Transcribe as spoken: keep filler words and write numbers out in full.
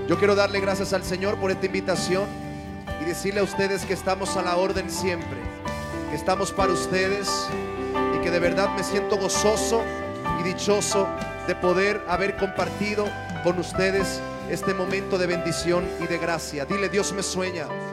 Yo quiero darle gracias al Señor por esta invitación y decirle a ustedes que estamos a la orden siempre, que estamos para ustedes y que de verdad me siento gozoso y dichoso de poder haber compartido con ustedes este momento de bendición y de gracia. Dile: Dios me sueña.